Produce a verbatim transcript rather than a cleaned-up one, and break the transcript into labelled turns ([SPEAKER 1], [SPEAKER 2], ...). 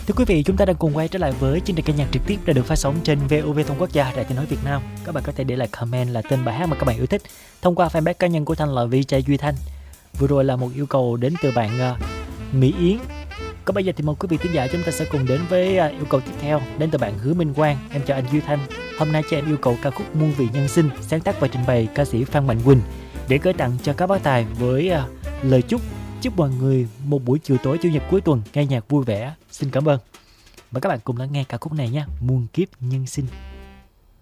[SPEAKER 1] Thưa quý vị, chúng ta đang cùng quay trở lại với chương trình ca nhạc trực tiếp đã được phát sóng trên vê o vê Thông Quốc Gia, Đài Tiếng nói Việt Nam. Các bạn có thể để lại comment là tên bài hát mà các bạn yêu thích thông qua fanpage cá nhân của Thanh là vê gi Duy Thanh. Vừa rồi là một yêu cầu đến từ bạn uh, Mỹ Yến. Còn bây giờ thì mời quý vị thính giả chúng ta sẽ cùng đến với uh, yêu cầu tiếp theo đến từ bạn Hứa Minh Quang. Em chào anh Duy Thanh. Hôm nay cho em yêu cầu ca khúc Muôn Vị Nhân Sinh, sáng tác và trình bày ca sĩ Phan Mạnh Quỳnh, để gửi tặng cho các bác tài với uh, lời chúc chúc mọi người một buổi chiều tối chủ nhật cuối tuần nghe nhạc vui vẻ. Xin cảm ơn. Và các bạn cùng lắng nghe ca khúc này nha, Muôn Kiếp Nhân Sinh.